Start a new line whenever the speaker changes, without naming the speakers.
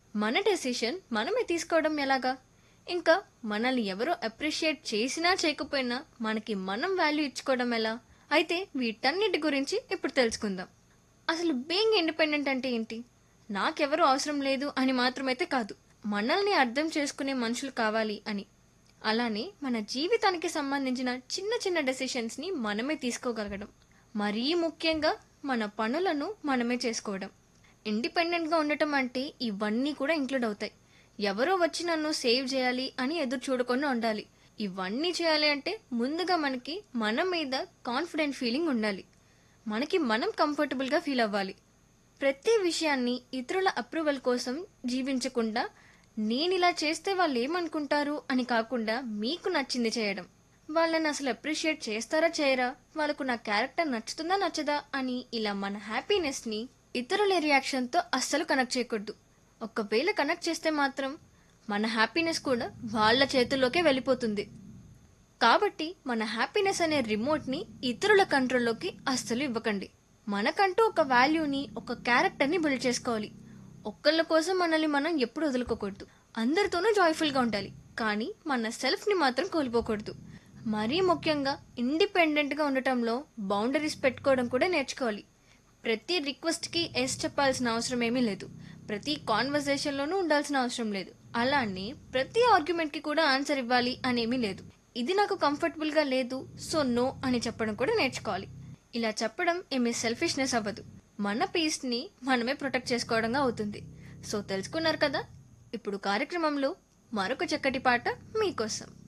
మన డెసిషన్ మనమే తీసుకోవడం ఎలాగా? ఇంకా మనల్ని ఎవరో అప్రిషియేట్ చేసినా చేయకపోయినా మనకి మనం వాల్యూ ఇచ్చుకోవడం ఎలా? అయితే వీటన్నిటి గురించి ఇప్పుడు తెలుసుకుందాం. అసలు బీయింగ్ ఇండిపెండెంట్ అంటే ఏంటి? నాకెవరూ అవసరం లేదు అని మాత్రమైతే కాదు. మనల్ని అర్థం చేసుకునే మనుషులు కావాలి అని. అలానే మన జీవితానికి సంబంధించిన చిన్న చిన్న డెసిషన్స్ ని మనమే తీసుకోగలగడం. మరీ ముఖ్యంగా మన పనులను మనమే చేసుకోవడం. ఇండిపెండెంట్ గా ఉండటం అంటే ఇవన్నీ కూడా ఇంక్లూడ్ అవుతాయి. ఎవరో వచ్చి నన్ను సేవ్ చేయాలి అని ఎదురు చూడకుండా ఉండాలి. ఇవన్నీ చేయాలి అంటే ముందుగా మనకి మన మీద కాన్ఫిడెంట్ ఫీలింగ్ ఉండాలి. మనకి మనం కంఫర్టబుల్ గా ఫీల్ అవ్వాలి. ప్రతి విషయాన్ని ఇతరుల అప్రూవల్ కోసం జీవించకుండా నేనిలా చేస్తే వాళ్ళు ఏమనుకుంటారు అని కాకుండా మీకు నచ్చింది చేయడం. వాళ్ళని అసలు అప్రిషియేట్ చేస్తారా చేయరా, వాళ్ళకు నా క్యారెక్టర్ నచ్చుతుందా నచ్చదా అని ఇలా మన హ్యాపీనెస్ ని ఇతరుల రియాక్షన్ తో అస్సలు కనెక్ట్ చేయకూడదు. ఒకవేళ కనెక్ట్ చేస్తే మాత్రం మన హ్యాపీనెస్ కూడా వాళ్ళ చేతుల్లోకే వెళ్ళిపోతుంది. కాబట్టి మన హ్యాపీనెస్ అనే రిమోట్ ని ఇతరుల కంట్రోల్లోకి అస్సలు ఇవ్వకండి. మనకంటూ ఒక వాల్యూని, ఒక క్యారెక్టర్ ని బిల్డ్ చేసుకోవాలి. ఒక్కళ్ళ కోసం మనల్ని మనం ఎప్పుడు వదులుకోకూడదు. అందరితోనూ జాయ్ఫుల్ గా ఉండాలి, కానీ మన సెల్ఫ్ ని మాత్రం కోల్పోకూడదు. మరీ ముఖ్యంగా ఇండిపెండెంట్ గా ఉండటంలో బౌండరీస్ పెట్టుకోవడం కూడా నేర్చుకోవాలి. ప్రతి రిక్వెస్ట్ కి ఎస్ చెప్పాల్సిన అవసరం ఏమీ లేదు. ప్రతి కాన్వర్సేషన్ లోనూ ఉండాల్సిన అవసరం లేదు. అలానే ప్రతి ఆర్గ్యుమెంట్ కి కూడా ఆన్సర్ ఇవ్వాలి అనేమీ లేదు. ఇది నాకు కంఫర్టబుల్ గా లేదు, సో నో అని చెప్పడం కూడా నేర్చుకోవాలి. ఇలా చెప్పడం ఏమీ సెల్ఫిష్నెస్ అవ్వదు. మన పీస్ ని మనమే ప్రొటెక్ట్ చేసుకోవడంగా అవుతుంది. సో తెలుసుకున్నారు కదా. ఇప్పుడు కార్యక్రమంలో మరొక చక్కటి పాట మీకోసం.